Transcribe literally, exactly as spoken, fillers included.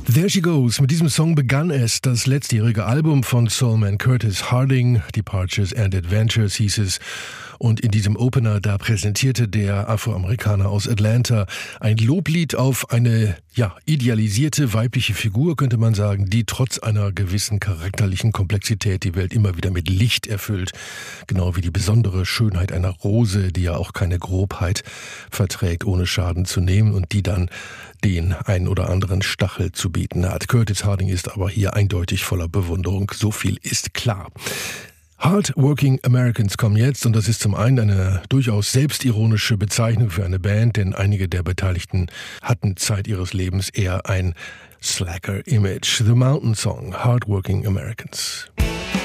There She Goes. Mit diesem Song begann es. Das letztjährige Album von Soulman Curtis Harding, Departures and Adventures hieß es. Und in diesem Opener, da präsentierte der Afroamerikaner aus Atlanta ein Loblied auf eine, ja, idealisierte weibliche Figur, könnte man sagen, die trotz einer gewissen charakterlichen Komplexität die Welt immer wieder mit Licht erfüllt. Genau wie die besondere Schönheit einer Rose, die ja auch keine Grobheit verträgt, ohne Schaden zu nehmen und die dann den ein oder anderen Stachel zu bieten hat. Curtis Harding ist aber hier eindeutig voller Bewunderung. So viel ist klar. Hard-Working Americans kommen jetzt und das ist zum einen eine durchaus selbstironische Bezeichnung für eine Band, denn einige der Beteiligten hatten Zeit ihres Lebens eher ein Slacker-Image. The Mountain Song, Hard-Working Americans.